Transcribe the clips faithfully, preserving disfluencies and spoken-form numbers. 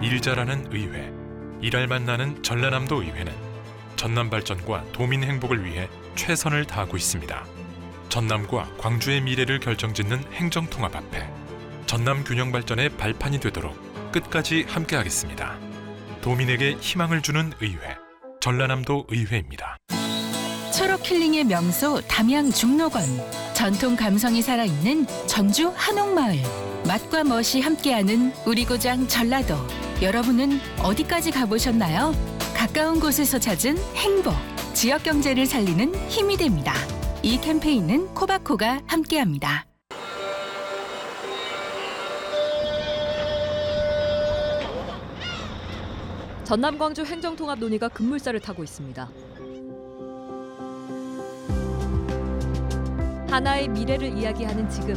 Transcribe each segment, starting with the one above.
일 잘하는 의회, 일할만 나는 전라남도 의회는 전남 발전과 도민 행복을 위해 최선을 다하고 있습니다. 전남과 광주의 미래를 결정짓는 행정통합 앞에 전남 균형 발전의 발판이 되도록 끝까지 함께하겠습니다. 도민에게 희망을 주는 의회, 전라남도 의회입니다. 초록 힐링의 명소 담양 중록원, 전통 감성이 살아있는 전주 한옥마을, 맛과 멋이 함께하는 우리 고장 전라도. 여러분은 어디까지 가보셨나요? 가까운 곳에서 찾은 행복, 지역 경제를 살리는 힘이 됩니다. 이 캠페인은 코바코가 함께합니다. 전남 광주 행정통합 논의가 급물살을 타고 있습니다. 하나의 미래를 이야기하는 지금,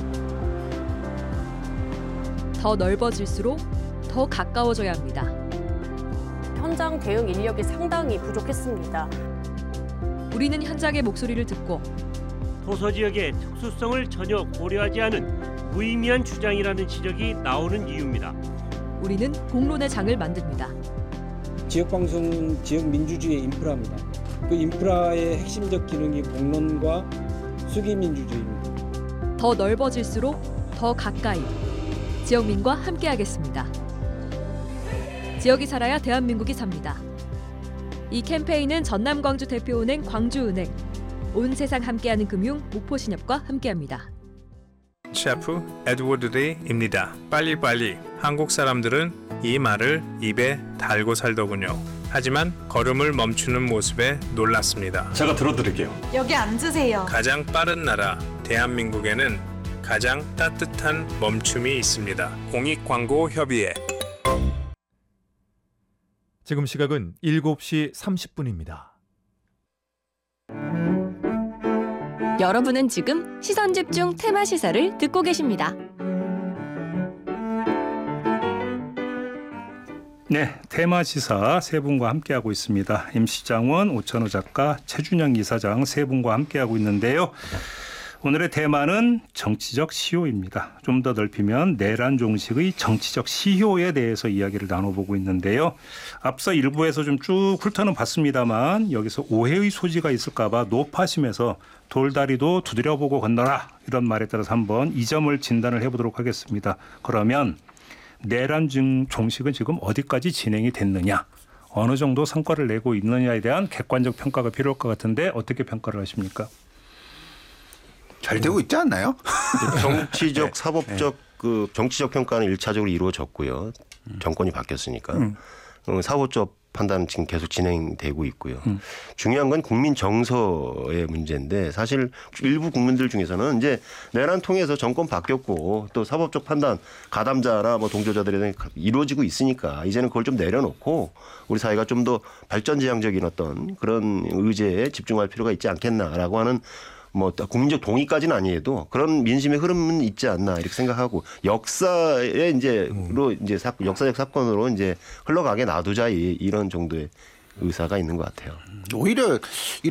더 넓어질수록 더 가까워져야 합니다. 현장 대응 인력이 상당히 부족했습니다. 우리는 현장의 목소리를 듣고 도서지역의 특수성을 전혀 고려하지 않은 무의미한 주장이라는 지적이 나오는 이유입니다. 우리는 공론의 장을 만듭니다. 지역방송은 지역 민주주의의 인프라입니다. 그 인프라의 핵심적 기능이 공론과 수기민주주의입니다. 더 넓어질수록 더 가까이, 지역민과 함께하겠습니다. 지역이 살아야 대한민국이 삽니다. 이 캠페인은 전남 광주 대표은행 광주은행, 온 세상 함께하는 금융 목포신협과 함께합니다. 셰프 에드워드 데이입니다. 빨리빨리. 한국 사람들은 이 말을 입에 달고 살더군요. 하지만 걸음을 멈추는 모습에 놀랐습니다. 제가 들어드릴게요. 여기 앉으세요. 가장 빠른 나라 대한민국에는 가장 따뜻한 멈춤이 있습니다. 공익광고협의회. 지금 시각은 일곱 시 삼십 분입니다. 여러분은 지금 시선집중 테마시사를 듣고 계십니다. 네, 테마시사 세 분과 함께하고 있습니다. 임시장원, 오천호 작가, 최준영 이사장 세 분과 함께하고 있는데요. 오늘의 테마는 정치적 시효입니다. 좀 더 넓히면 내란 종식의 정치적 시효에 대해서 이야기를 나눠보고 있는데요. 앞서 일부에서 좀 쭉 훑어는 봤습니다만 여기서 오해의 소지가 있을까 봐 노파심에서 돌다리도 두드려보고 건너라, 이런 말에 따라서 한번 이 점을 진단을 해보도록 하겠습니다. 그러면 내란 종식은 지금 어디까지 진행이 됐느냐, 어느 정도 성과를 내고 있느냐에 대한 객관적 평가가 필요할 것 같은데 어떻게 평가를 하십니까? 잘 되고 있지 않나요? 정치적, 네. 사법적 네. 그 정치적 평가는 일차적으로 이루어졌고요. 음. 정권이 바뀌었으니까. 음. 어, 사법적 판단은 지금 계속 진행되고 있고요. 음. 중요한 건 국민 정서의 문제인데, 사실 일부 국민들 중에서는 이제 내란 통해서 정권 바뀌었고 또 사법적 판단, 가담자나 뭐 동조자들에 대해 이루어지고 있으니까 이제는 그걸 좀 내려놓고 우리 사회가 좀 더 발전지향적인 어떤 그런 의제에 집중할 필요가 있지 않겠나라고 하는, 뭐 국민적 동의까지는 아니어도 그런 민심의 흐름은 있지 않나 이렇게 생각하고, 역사의 이제로 이제 사, 역사적 사건으로 이제 흘러가게 놔두자, 이, 이런 정도의 의사가 있는 것 같아요. 오히려